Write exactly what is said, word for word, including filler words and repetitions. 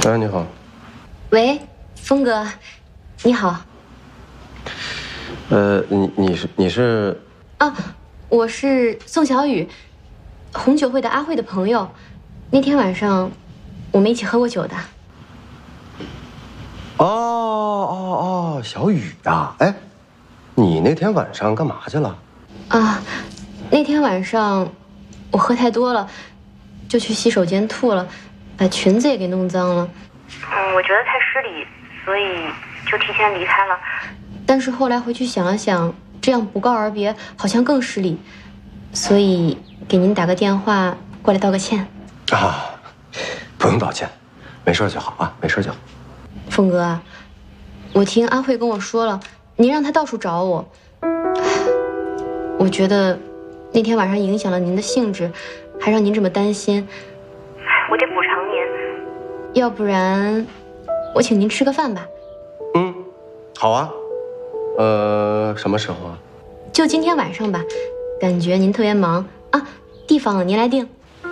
哎，你好。 喂，峰哥，你好。 呃，你你是你是？ 啊，我是宋小雨，红酒会的阿慧的朋友。那天晚上，我们一起喝过酒的。 哦哦哦，小雨啊！哎，你那天晚上干嘛去了？ 啊，那天晚上我喝太多了，就去洗手间吐了，把裙子也给弄脏了。嗯，我觉得太失礼，所以就提前离开了。但是后来回去想了想，这样不告而别好像更失礼，所以给您打个电话过来道个歉。 啊，不用道歉，没事就好啊，没事就好。 峰哥啊，我听阿慧跟我说了，您让她到处找我。我觉得那天晚上影响了您的兴致，还让您这么担心，我得补偿您。要不然，我请您吃个饭吧。 嗯，好啊。呃，什么时候啊？ 就今天晚上吧，感觉您特别忙啊，地方您来定。